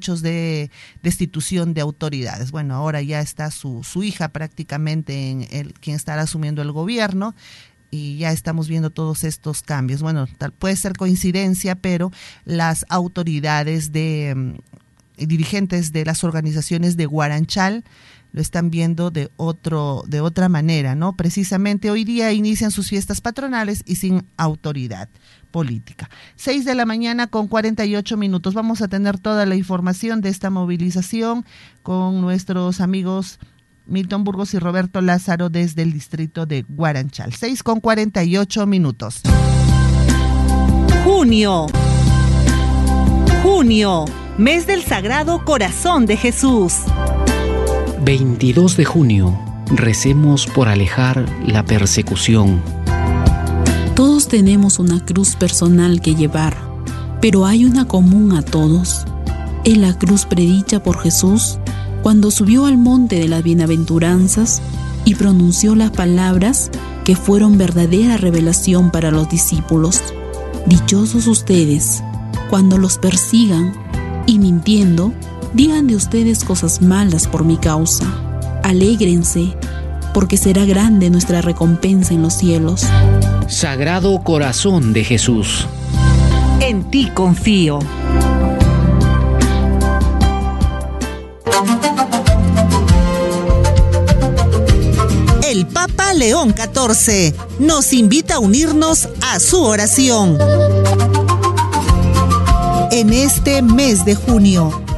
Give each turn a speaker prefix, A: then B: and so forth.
A: hechos de destitución de autoridades. Bueno, ahora ya está su hija prácticamente quien estará asumiendo el gobierno, y ya estamos viendo todos estos cambios. Bueno, puede ser coincidencia, pero las autoridades dirigentes de las organizaciones de Guaranchal lo están viendo de otra manera, ¿no? Precisamente hoy día inician sus fiestas patronales y sin autoridad política. 6:48 a.m. Vamos a tener toda la información de esta movilización con nuestros amigos Milton Burgos y Roberto Lázaro desde el distrito de Guaranchal. 6:48 a.m.
B: Junio, mes del Sagrado Corazón de Jesús.
C: 22 de junio, recemos por alejar la persecución.
D: Todos tenemos una cruz personal que llevar, pero hay una común a todos. Es la cruz predicha por Jesús cuando subió al monte de las bienaventuranzas y pronunció las palabras que fueron verdadera revelación para los discípulos. Dichosos ustedes cuando los persigan y mintiendo digan de ustedes cosas malas por mi causa. Alégrense, porque será grande nuestra recompensa en los cielos.
C: Sagrado Corazón de Jesús.
B: En ti confío. El Papa León XIV nos invita a unirnos a su oración. En este mes de junio,